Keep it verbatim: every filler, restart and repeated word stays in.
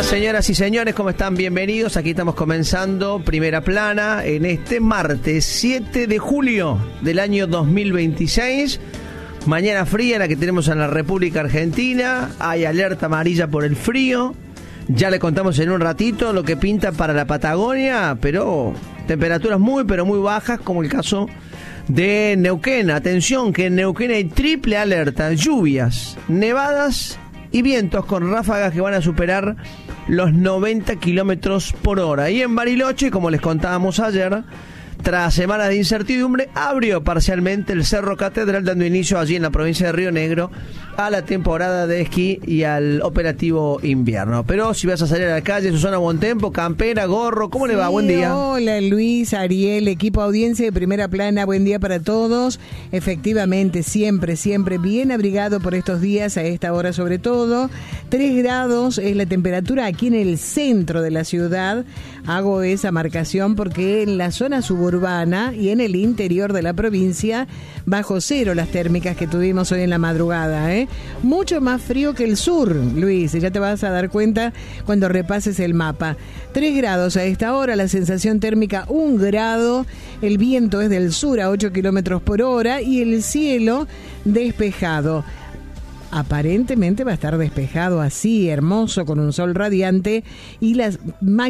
Señoras y señores, ¿cómo están? Bienvenidos. Aquí estamos comenzando Primera Plana en este martes siete de julio del año dos mil veintiséis. Mañana fría la que tenemos en la República Argentina. Hay alerta amarilla por el frío. Ya le contamos en un ratito lo que pinta para la Patagonia, pero temperaturas muy, pero muy bajas, como el caso de Neuquén. Atención, que en Neuquén hay triple alerta: lluvias, nevadas y vientos con ráfagas que van a superar los noventa kilómetros por hora. Y en Bariloche, como les contábamos ayer, tras semanas de incertidumbre, abrió parcialmente el Cerro Catedral, dando inicio allí en la provincia de Río Negro a la temporada de esquí y al operativo invierno. Pero si vas a salir a la calle, Susana Bontempo, campera, gorro, ¿cómo sí, le va? Buen día. Hola Luis, Ariel, equipo audiencia de Primera Plana, buen día para todos. Efectivamente, siempre, siempre bien abrigado por estos días, a esta hora sobre todo. tres grados es la temperatura aquí en el centro de la ciudad. Hago esa marcación porque en la zona suburbana y en el interior de la provincia, bajo cero las térmicas que tuvimos hoy en la madrugada, ¿eh? Mucho más frío que el sur, Luis, ya te vas a dar cuenta cuando repases el mapa. tres grados a esta hora, la sensación térmica un grado, el viento es del sur a ocho kilómetros por hora y el cielo despejado. Aparentemente va a estar despejado así, hermoso, con un sol radiante y las máquinas